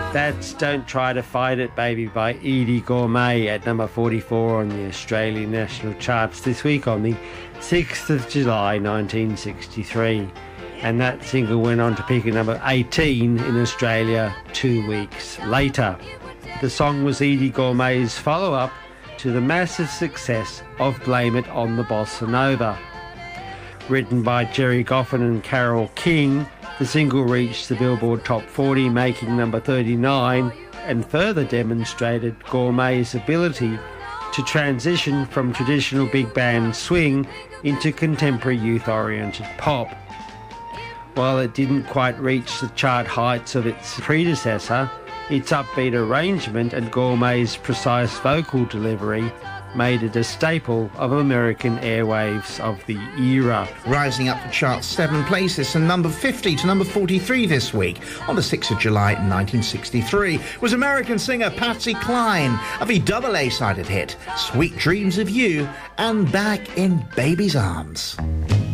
That's Don't Try to Fight It, Baby by Edie Gourmet at number 44 on the Australian National Charts this week on the 6th of July 1963. And that single went on to peak at number 18 in Australia 2 weeks later. The song was Edie Gourmet's follow-up to the massive success of Blame It on the Bossa Nova. Written by Jerry Goffin and Carole King, the single reached the Billboard Top 40, making number 39, and further demonstrated Gourmet's ability to transition from traditional big band swing into contemporary youth-oriented pop. While it didn't quite reach the chart heights of its predecessor, its upbeat arrangement and Gourmet's precise vocal delivery made it a staple of American airwaves of the era. Rising up the charts 7 places from number 50 to number 43 this week, on the 6th of July 1963, was American singer Patsy Cline of the double A-sided hit Sweet Dreams of You and Back in Baby's Arms.